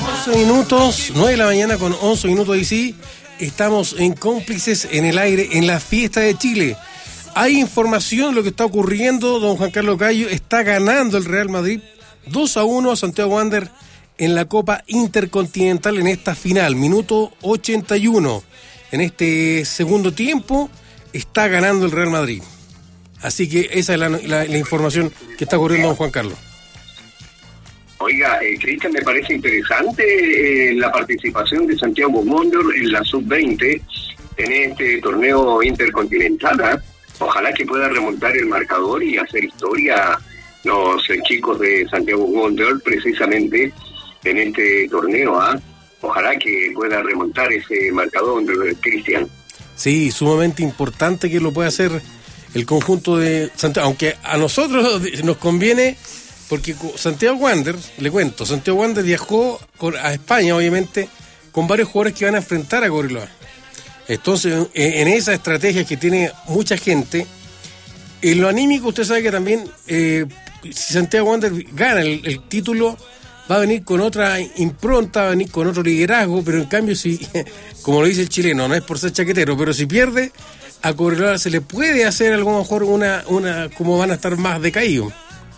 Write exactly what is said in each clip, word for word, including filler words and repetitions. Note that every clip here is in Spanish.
once minutos, nueve de la mañana con once minutos y sí, estamos en Cómplices en el Aire en la fiesta de Chile. Hay información de lo que está ocurriendo, don Juan Carlos Gallo, está ganando el Real Madrid dos a uno a Santiago Wanderers en la Copa Intercontinental en esta final, minuto ochenta y uno. En este segundo tiempo está ganando el Real Madrid. Así que esa es la, la, la información que está ocurriendo, don Juan Carlos. Oiga, eh, Cristian, me parece interesante eh, la participación de Santiago Wanderers en la sub veinte en este torneo intercontinental. ¿eh? Ojalá que pueda remontar el marcador y hacer historia los eh, chicos de Santiago Wanderers precisamente en este torneo. ¿eh? Ojalá que pueda remontar ese marcador, Cristian. Sí, sumamente importante que lo pueda hacer el conjunto de Santiago, aunque a nosotros nos conviene. Porque Santiago Wanderers, le cuento, Santiago Wanderers viajó con, a España, obviamente, con varios jugadores que van a enfrentar a Cobreloa. Entonces, en, en esa estrategia que tiene mucha gente, en lo anímico, usted sabe que también, eh, si Santiago Wanderers gana el, el título, va a venir con otra impronta, va a venir con otro liderazgo, pero en cambio, si, como lo dice el chileno, no es por ser chaquetero, pero si pierde, a Cobreloa se le puede hacer a lo mejor una, una, como van a estar más decaídos.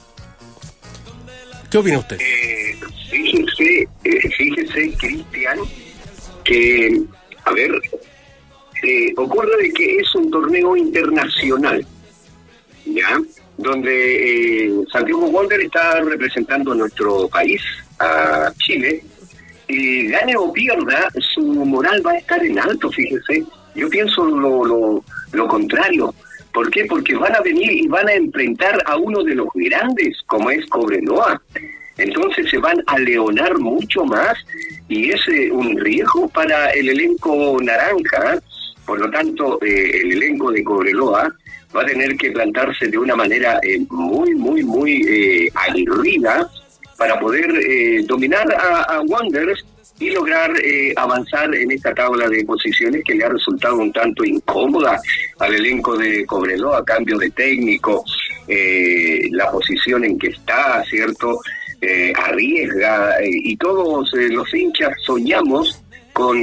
¿Qué opina usted? Eh, fíjese, eh, fíjese, Cristian, que, a ver, eh, ocurre de que es un torneo internacional, ¿ya? Donde eh, Santiago Wanderers está representando a nuestro país, a Chile, y gane o pierda, su moral va a estar en alto, fíjese. Yo pienso lo, lo, lo contrario. ¿Por qué? Porque van a venir y van a enfrentar a uno de los grandes, como es Cobreloa. Entonces se van a leonar mucho más y es eh, un riesgo para el elenco naranja. Por lo tanto, eh, el elenco de Cobreloa va a tener que plantarse de una manera eh, muy, muy, muy eh, aguerrida para poder eh, dominar a, a Wanderers y lograr eh, avanzar en esta tabla de posiciones que le ha resultado un tanto incómoda al elenco de Cobreloa a cambio de técnico, eh, la posición en que está, ¿cierto? Eh, arriesga, eh, y todos eh, los hinchas soñamos con